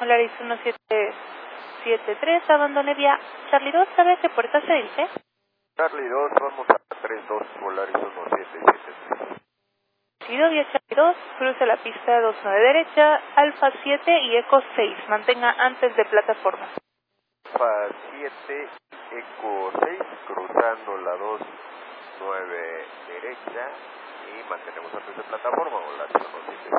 Polaris 1773, abandone vía Charlie 2, ¿sabe qué puerta se dice? Charlie 2, vamos a 32, Polaris 1773. Sido vía Charlie 2, cruce la pista 29 derecha, Alfa 7 y Eco 6, mantenga antes de plataforma. Alfa 7, Eco 6, cruzando la 29 derecha y mantenemos antes de plataforma, Polaris 1773.